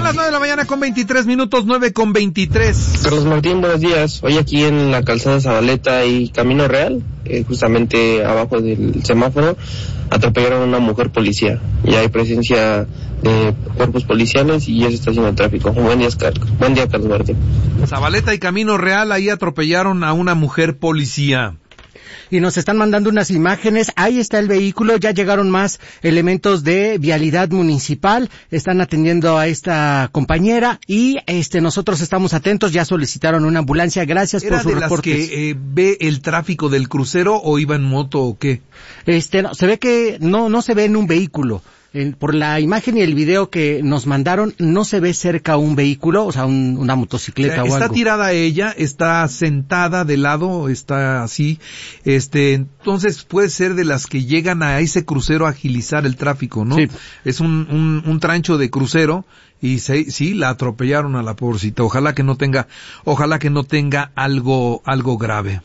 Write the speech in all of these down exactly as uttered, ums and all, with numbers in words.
las nueve de la mañana con veintitrés minutos, nueve con veintitrés. Carlos Martín, buenos días. Hoy aquí en la calzada Zabaleta y Camino Real, eh, justamente abajo del semáforo, atropellaron a una mujer policía. Y hay presencia de cuerpos policiales y ya se está haciendo tráfico. Buen día, buen día, Carlos Martín. Zabaleta y Camino Real, ahí atropellaron a una mujer policía. Y nos están mandando unas imágenes, ahí está el vehículo, ya llegaron más elementos de vialidad municipal, están atendiendo a esta compañera y este nosotros estamos atentos, ya solicitaron una ambulancia, gracias por sus reportes. ¿Era de las que eh, ve el tráfico del crucero o iba en moto o qué? Este, no, se ve que no, no se ve en un vehículo. El, por la imagen y el video que nos mandaron, no se ve cerca un vehículo, o sea, un, una motocicleta o, sea, o algo. Está tirada ella, está sentada de lado, está así, este, entonces puede ser de las que llegan a ese crucero a agilizar el tráfico, ¿no? Sí. Es un, un, un trancho de crucero y se, sí, la atropellaron a la pobrecita. Ojalá que no tenga, ojalá que no tenga algo, algo grave.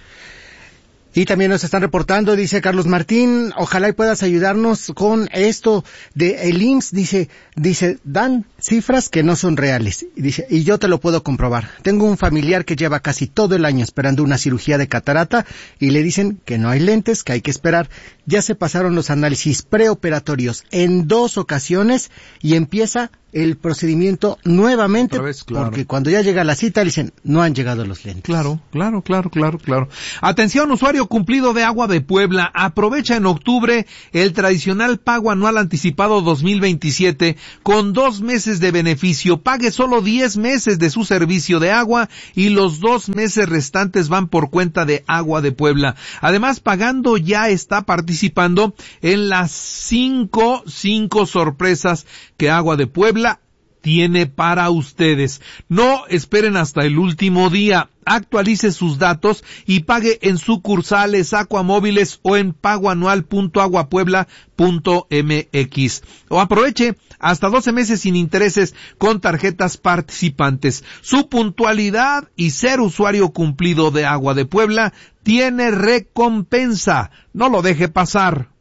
Y también nos están reportando, dice Carlos Martín, ojalá y puedas ayudarnos con esto de el I M S S, dice, dice, dan cifras que no son reales, y dice, y yo te lo puedo comprobar. Tengo un familiar que lleva casi todo el año esperando una cirugía de catarata y le dicen que no hay lentes, que hay que esperar. Ya se pasaron los análisis preoperatorios en dos ocasiones y empieza el procedimiento nuevamente, vez, claro. Porque cuando ya llega la cita le dicen, no han llegado los lentes. Claro, claro, claro, claro, claro. Atención, usuario cumplido de Agua de Puebla, aprovecha en octubre el tradicional pago anual anticipado dos mil veintisiete con dos meses de beneficio. Pague solo diez meses de su servicio de agua y los dos meses restantes van por cuenta de Agua de Puebla. Además, pagando ya está participando en las cinco, cinco sorpresas que Agua de Puebla tiene para ustedes. No esperen hasta el último día. Actualice sus datos y pague en sucursales, Acuamóviles o en pagoanual punto aguapuebla punto m x. O aproveche hasta doce meses sin intereses con tarjetas participantes. Su puntualidad y ser usuario cumplido de Agua de Puebla tiene recompensa. No lo deje pasar.